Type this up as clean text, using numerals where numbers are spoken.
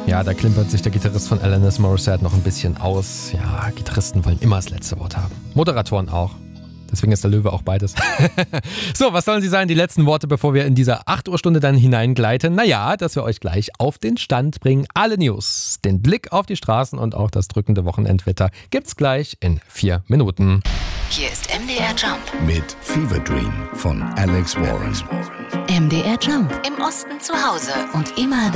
Ja, da klimpert sich der Gitarrist von Alanis Morissette noch ein bisschen aus. Ja, Gitarristen wollen immer das letzte Wort haben. Moderatoren auch. Deswegen ist der Löwe auch beides. So, was sollen sie sein, die letzten Worte, bevor wir in dieser 8 Uhr Stunde dann hineingleiten? Naja, dass wir euch gleich auf den Stand bringen. Alle News, den Blick auf die Straßen und auch das drückende Wochenendwetter gibt's gleich in 4 Minuten. Hier ist MDR Jump mit Fever Dream von Alex Warren. MDR Jump. Im Osten zu Hause und immer